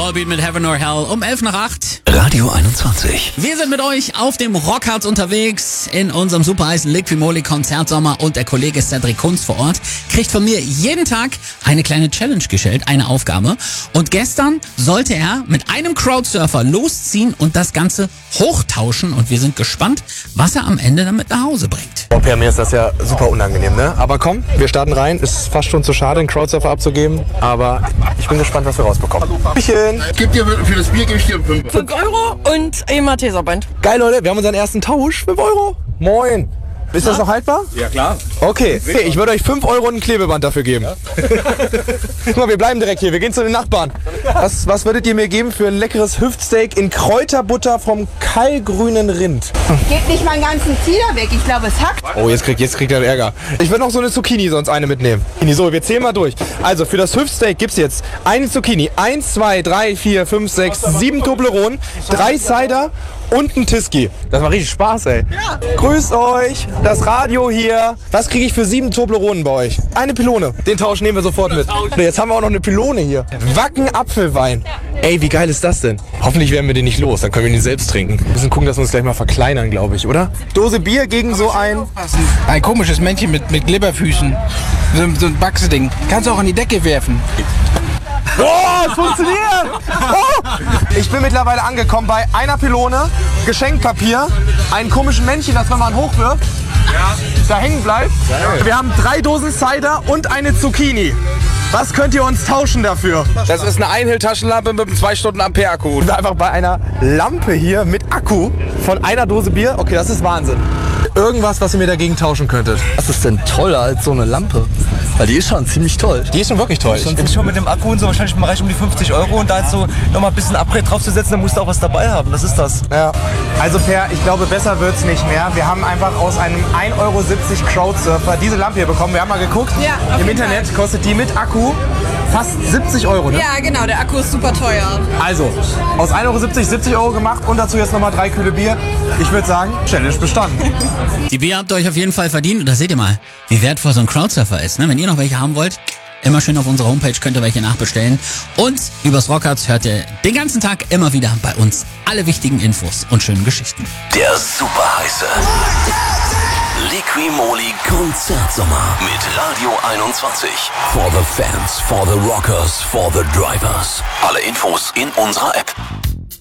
Volbeat mit Heaven or Hell um 11:08. Radio 21. Wir sind mit euch auf dem Rockharz unterwegs in unserem super heißen Liquimoli Konzertsommer und der Kollege Cedric Kunz vor Ort kriegt von mir jeden Tag eine kleine Challenge gestellt, eine Aufgabe. Und gestern sollte er mit einem Crowdsurfer losziehen und das Ganze hochtauschen und wir sind gespannt, was er am Ende damit nach Hause bringt. Oh, Per, mir ist das ja super unangenehm, ne? Aber komm, wir starten rein. Ist fast schon zu schade, einen Crowdsurfer abzugeben. Aber ich bin gespannt, was wir rausbekommen. Hallöchen. Für das Bier gebe ich dir 5 Euro und ein Malteserband. Geil, Leute. Wir haben unseren ersten Tausch. 5 Euro. Moin. Ist das noch haltbar? Ja, klar. Okay, ich würde euch 5 Euro und ein Klebeband dafür geben. Guck mal, wir bleiben direkt hier. Wir gehen zu den Nachbarn. Was würdet ihr mir geben für ein leckeres Hüftsteak in Kräuterbutter vom keilgrünen Rind? Gebt nicht meinen ganzen Zieder weg, ich glaube es hackt. Oh, jetzt kriegt er Ärger. Ich würde noch so eine Zucchini sonst eine mitnehmen. So, wir zählen mal durch. Also, für das Hüftsteak gibt's jetzt eine Zucchini, 1, 2, 3, 4, 5, 6, 7 Toblerone, 3 Cider und ein Tiski. Das macht richtig Spaß, ey. Ja. Grüßt euch, das Radio hier. Was kriege ich für 7 Tobleronen bei euch? Eine Pylone. Den Tausch nehmen wir sofort mit. Jetzt haben wir auch noch eine Pylone hier. Wacken Apfelwein. Ey, wie geil ist das denn? Hoffentlich werden wir den nicht los, dann können wir den selbst trinken. Wir müssen gucken, dass wir uns gleich mal verkleinern, glaube ich, oder? Dose Bier gegen so ein komisches Männchen mit Glibberfüßen. So ein Baxeding. Kannst du auch an die Decke werfen. Oh, es funktioniert! Oh. Ich bin mittlerweile angekommen bei einer Pylone, Geschenkpapier, einem komischen Männchen, das wenn man hochwirft, da hängen bleibt. Wir haben 3 Dosen Cider und eine Zucchini. Was könnt ihr uns tauschen dafür? Das ist eine Einhill-Taschenlampe mit einem 2 Stunden Ampere-Akku. Wir sind einfach bei einer Lampe hier mit Akku von einer Dose Bier. Okay, das ist Wahnsinn. Irgendwas, was ihr mir dagegen tauschen könntet. Was ist denn toller als so eine Lampe? Weil die ist schon ziemlich toll. Die ist schon wirklich toll. Jetzt schon mit dem Akku und so wahrscheinlich im Bereich um die 50 Euro und da jetzt so nochmal ein bisschen Upgrade draufzusetzen, dann musst du auch was dabei haben. Das ist das. Ja. Also Per, ich glaube, besser wird's nicht mehr. Wir haben einfach aus einem 1,70 Euro Crowdsurfer diese Lampe hier bekommen. Wir haben mal geguckt. Ja, auf im jeden Internet Fall. kostet die mit Akku fast 70 Euro, ne? Ja, genau, der Akku ist super teuer. Also, aus 1,70 Euro 70 Euro gemacht und dazu jetzt nochmal 3 Kühle Bier. Ich würde sagen, Challenge bestanden. Die Bier habt ihr euch auf jeden Fall verdient und da seht ihr mal, wie wertvoll so ein Crowdsurfer ist. Ne? Wenn ihr noch welche haben wollt, immer schön auf unserer Homepage könnt ihr welche nachbestellen. Und übers Rockharz hört ihr den ganzen Tag immer wieder bei uns alle wichtigen Infos und schönen Geschichten. Der super heiße Liquimoli Konzertsommer mit Radio 21. For the fans, for the rockers, for the drivers. Alle Infos in unserer App.